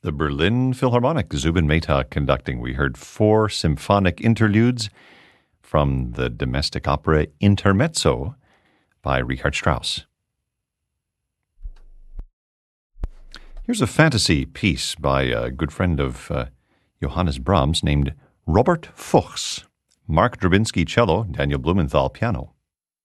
The Berlin Philharmonic, Zubin Mehta conducting. We heard 4 symphonic interludes from the domestic opera Intermezzo by Richard Strauss. Here's a fantasy piece by a good friend of Johannes Brahms named Robert Fuchs. Mark Drabinski cello, Daniel Blumenthal piano.